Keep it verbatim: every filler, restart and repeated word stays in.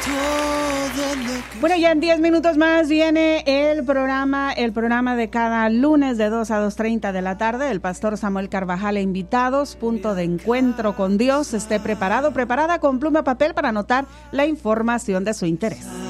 Bueno, ya en diez minutos más viene el programa, el programa de cada lunes de dos a dos treinta de la tarde. El pastor Samuel Carvajal e invitados, punto de encuentro con Dios. Esté preparado, preparada con pluma y papel para anotar la información de su interés.